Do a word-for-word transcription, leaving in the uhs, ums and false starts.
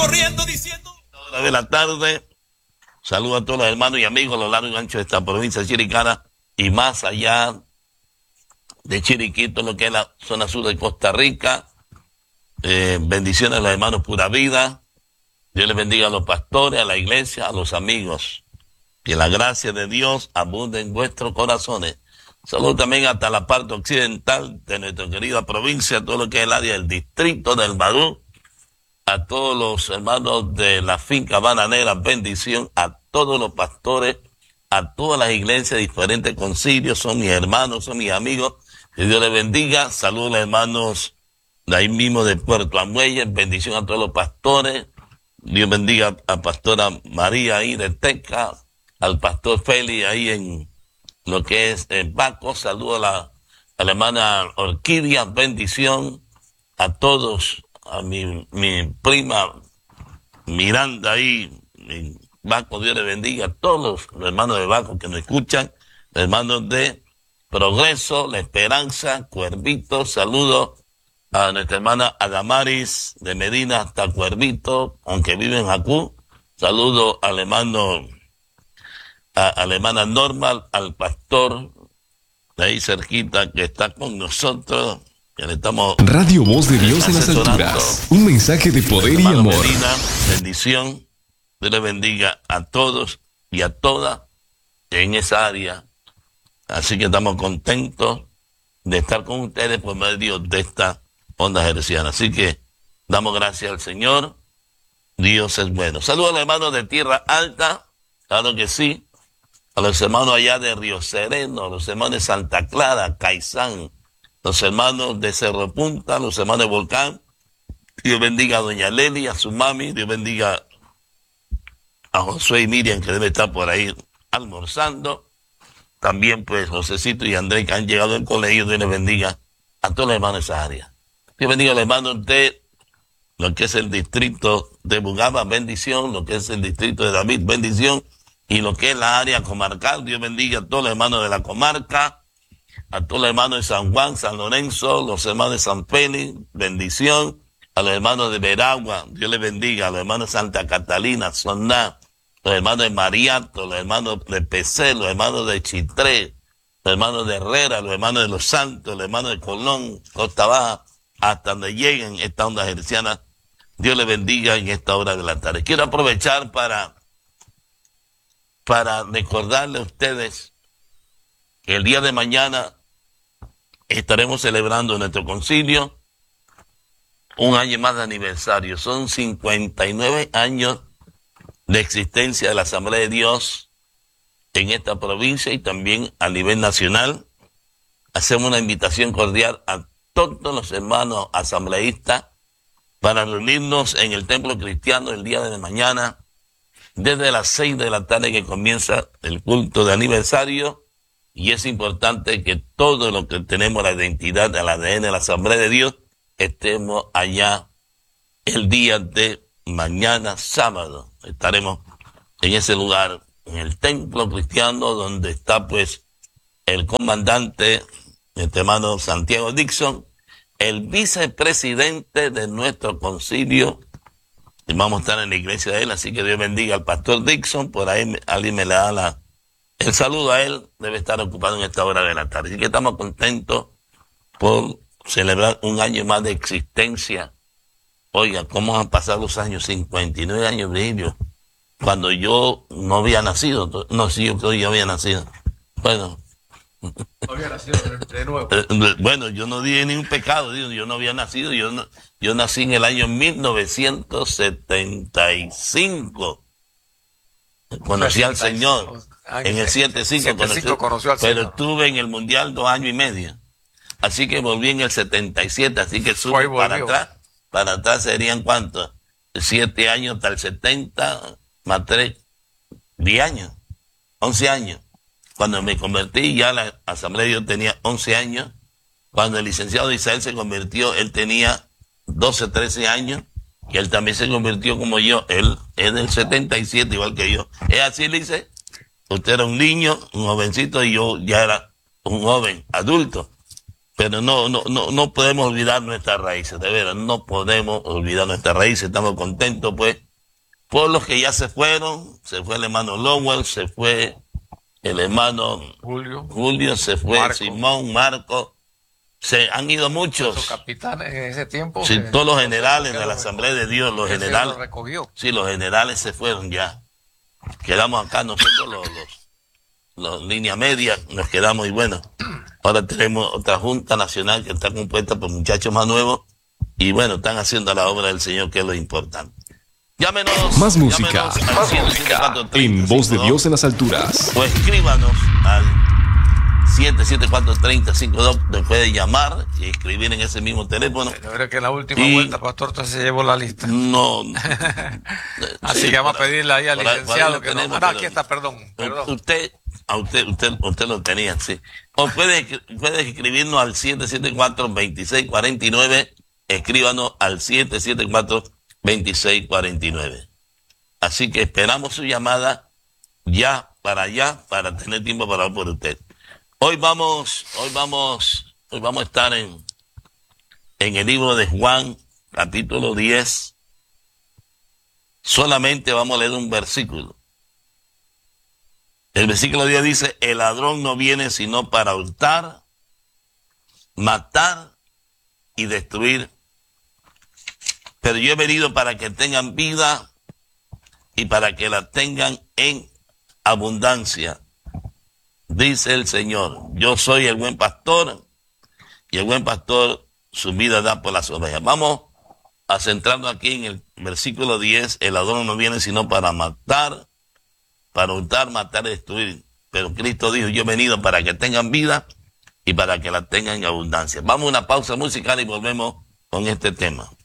Corriendo diciendo. Hora de la tarde. Saludo a todos los hermanos y amigos a lo largo y ancho de esta provincia de Chiricana y más allá de Chiriquito, lo que es la zona sur de Costa Rica. Eh, bendiciones a los hermanos Pura Vida. Dios les bendiga a los pastores, a la iglesia, a los amigos. Que la gracia de Dios abunde en vuestros corazones. Saludo también hasta la parte occidental de nuestra querida provincia, todo lo que es el área del distrito del Badú. A todos los hermanos de la finca bananera, bendición a todos los pastores, a todas las iglesias, diferentes concilios, son mis hermanos, son mis amigos, que Dios les bendiga. Saludos a los hermanos de ahí mismo de Puerto Amuelles, bendición a todos los pastores, Dios bendiga a Pastora María ahí de Teca, al Pastor Félix ahí en lo que es en Paco, saludos a la, a la hermana Orquídea, bendición a todos, a mi, mi prima Miranda ahí, en Baco, Dios le bendiga a todos los hermanos de Baco que nos escuchan, hermanos de Progreso, La Esperanza, Cuervito, saludos a nuestra hermana Adamaris de Medina hasta Cuervito, aunque vive en Jacú, saludos al hermano, a, a la hermana Normal, al pastor de ahí cerquita que está con nosotros. Estamos Radio Voz de Dios en las alturas. Un mensaje de poder y amor. Medina, bendición. Dios le bendiga a todos y a todas en esa área. Así que estamos contentos de estar con ustedes por medio de esta onda herciana. Así que damos gracias al Señor. Dios es bueno. Saludos a los hermanos de Tierra Alta. Claro que sí. A los hermanos allá de Río Sereno, a los hermanos de Santa Clara, Caizán, los hermanos de Cerro Punta, los hermanos de Volcán. Dios bendiga a doña Leli, a su mami. Dios bendiga a Josué y Miriam, que debe estar por ahí almorzando. También, pues, Josecito y Andrés, que han llegado al colegio. Dios les bendiga a todos los hermanos de esa área. Dios bendiga a los hermanos de lo que es el distrito de Bugaba, bendición. Lo que es el distrito de David, bendición. Y lo que es la área comarcal. Dios bendiga a todos los hermanos de la comarca. A todos los hermanos de San Juan, San Lorenzo, los hermanos de San Félix, bendición. A los hermanos de Veragua, Dios les bendiga. A los hermanos de Santa Catalina, Soná, los hermanos de Mariato, los hermanos de Pecé, los hermanos de Chitré, los hermanos de Herrera, los hermanos de Los Santos, los hermanos de Colón, Costa Baja, hasta donde lleguen esta onda herciana. Dios les bendiga en esta hora de la tarde. Quiero aprovechar para, para recordarle a ustedes que el día de mañana estaremos celebrando nuestro concilio un año más de aniversario. Son cincuenta y nueve años de existencia de la Asamblea de Dios en esta provincia y también a nivel nacional. Hacemos una invitación cordial a todos los hermanos asambleístas para reunirnos en el templo cristiano el día de mañana desde las seis de la tarde, que comienza el culto de aniversario. Y es importante que todo lo que tenemos la identidad, el A D N de la Asamblea de Dios, estemos allá el día de mañana, sábado. Estaremos en ese lugar, en el templo cristiano, donde está pues el comandante, nuestro hermano Santiago Dixon, el vicepresidente de nuestro concilio, y vamos a estar en la iglesia de él. Así que Dios bendiga al pastor Dixon. Por ahí alguien me le da la el saludo a él. Debe estar ocupado en esta hora de la tarde. Así que estamos contentos por celebrar un año más de existencia. Oiga, ¿cómo han pasado los años? cincuenta y nueve años, Virgilio. Cuando yo no había nacido. No, sí, yo creo que yo había nacido. Bueno. No había nacido de nuevo. Bueno, yo no dije ni un pecado, digo, yo no había nacido. Yo, no, yo nací en el año mil novecientos setenta y cinco. Conocí al Señor. En el setenta y cinco, conoció, conoció al Señor. Pero estuve en el Mundial dos años y medio. Así que volví en el setenta y siete, así que sube para atrás. Para atrás serían ¿cuántos? Siete años hasta el setenta, más tres, diez años, once años. Cuando me convertí, ya la Asamblea de Dios tenía once años. Cuando el licenciado Isael se convirtió, él tenía doce, trece años. Y él también se convirtió como yo. Él es del setenta y siete, igual que yo. Es así, le dice. Usted era un niño, un jovencito, y yo ya era un joven adulto. Pero no, no, no, no podemos olvidar nuestras raíces, de veras, no podemos olvidar nuestras raíces. Estamos contentos, pues, por los que ya se fueron. Se fue el hermano Lowell, se fue el hermano Julio, Julio, se fue Marco. Simón, Marco. Se han ido muchos. Los capitanes en ese tiempo. Sí, eh, todos los generales que de la lo- Asamblea de Dios, los que se generales. lo recogió. Sí, los generales se fueron ya. Quedamos acá nosotros los, los, los línea media, nos quedamos y bueno, ahora tenemos otra Junta Nacional que está compuesta por muchachos más nuevos y bueno, están haciendo la obra del Señor, que es lo importante. Llámenos. Más música. llámenos al Más siete siete música. cuatro, tres En cero voz de cinco dos Dios en las alturas. O escríbanos al siete siete cuatro, tres cero cinco dos. Nos puede llamar y escribir en ese mismo teléfono. Yo creo que en la última Y- vuelta, Pastor, entonces se llevó la lista. No. Así Sí, que vamos a por ahí- pedirle ahí al por ahí- por ahí licenciado lo que no. tenemos, Ah, no, pero- aquí está, perdón. perdón. Usted, a usted, usted, usted lo tenía, sí. O puede, puede escribirnos al siete siete cuatro, dos seis cuatro nueve. Escríbanos al siete siete cuatro, dos seis cuatro nueve. Así que esperamos su llamada ya para allá, para tener tiempo para hablar por usted. Hoy vamos, hoy vamos, hoy vamos a estar en, en el libro de Juan, capítulo diez. Solamente vamos a leer un versículo. El versículo diez dice: el ladrón no viene sino para hurtar, matar y destruir. Pero yo he venido para que tengan vida y para que la tengan en abundancia. Dice el Señor: yo soy el buen pastor y el buen pastor su vida da por las ovejas. Vamos a centrarnos aquí en el versículo diez. El ladrón no viene sino para matar, para hurtar, matar y destruir. Pero Cristo dijo: yo he venido para que tengan vida y para que la tengan en abundancia. Vamos a una pausa musical y volvemos con este tema.